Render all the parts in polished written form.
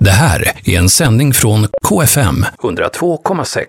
Det här är en sändning från KFM 102,6.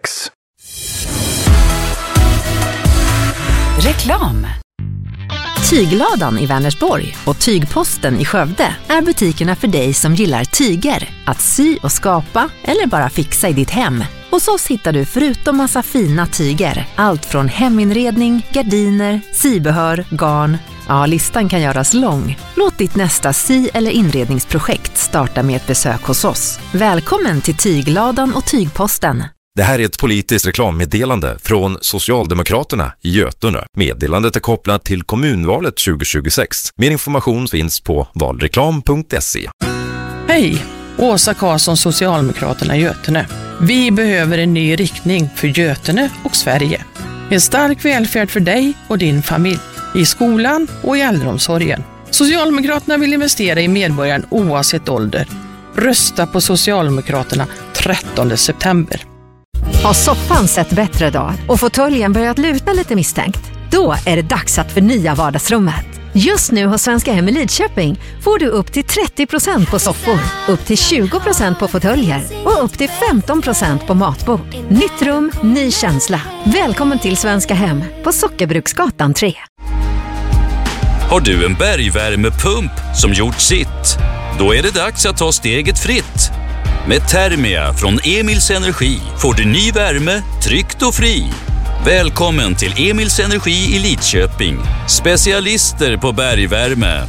Reklam. Tygladan i Vänersborg och Tygposten i Skövde är butikerna för dig som gillar tyger, att sy och skapa eller bara fixa i ditt hem. Hos oss hittar du förutom massa fina tyger, allt från heminredning, gardiner, sybehör, garn. Ja, listan kan göras lång. Låt ditt nästa sy- eller inredningsprojekt starta med ett besök hos oss. Välkommen till Tygladan och Tygposten. Det här är ett politiskt reklammeddelande från Socialdemokraterna i Götene. Meddelandet är kopplat till kommunvalet 2026. Mer information finns på valreklam.se. Hej! Åsa Karlsson, Socialdemokraterna i Götene. Vi behöver en ny riktning för Götene och Sverige. En stark välfärd för dig och din familj. I skolan och i äldreomsorgen. Socialdemokraterna vill investera i medborgaren oavsett ålder. Rösta på Socialdemokraterna 13 september. Har soffan sett bättre dag och fåtöljen börjat luta lite misstänkt? Då är det dags att förnya vardagsrummet. Just nu hos Svenska Hem i Lidköping får du upp till 30% på soffor, upp till 20% på fåtöljer och upp till 15% på matbord. Nytt rum, ny känsla. Välkommen till Svenska Hem på Sockerbruksgatan 3. Har du en bergvärmepump som gjort sitt? Då är det dags att ta steget fritt. Med Thermia från Emils Energi får du ny värme, tryggt och fri. Välkommen till Emils Energi i Lidköping. Specialister på bergvärme.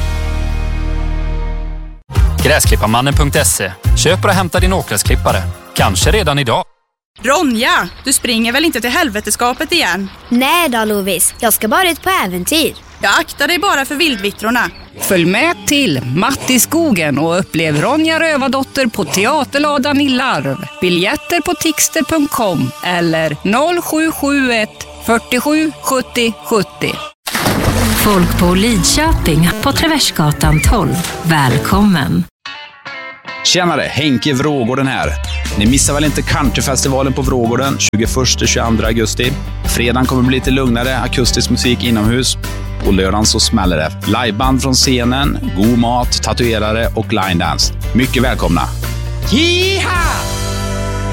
Gräsklipparmannen.se. Köp och hämta din åkgräsklippare. Kanske redan idag. Ronja, du springer väl inte till helveteskapet igen? Nej då, Lovis. Jag ska bara ut på äventyr. Jag aktar dig bara för vildvittrorna. Följ med till Matt i skogen och upplev Ronja Rövardotter på Teaterladan i Larv. Biljetter på tixter.com eller 0771 47 70 70. Folk på Lidköping på Traversgatan 12. Välkommen! Tjenare, Henke Vrågården här. Ni missar väl inte Countryfestivalen på Vrågården 21-22 augusti. Fredagen kommer bli lite lugnare akustisk musik inomhus. På lördagen så smäller det. Liveband från scenen, god mat, tatuerare och line dance. Mycket välkomna. Jiha!